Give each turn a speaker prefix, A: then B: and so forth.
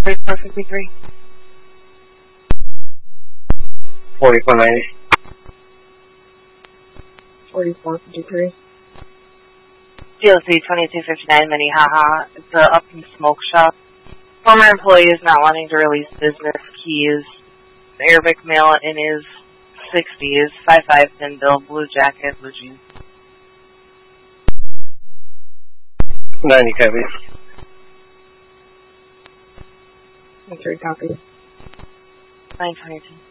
A: 4453.
B: 4490.
A: 4453.
C: DLC 2259 Minnehaha. It's a Up and Smoke Shop. Former employee is not wanting to release business. He is Arabic male in his 60s, 5'5", thin build, blue jacket, blue jeans.
B: 90 copies.
A: 3 copies.
C: 922.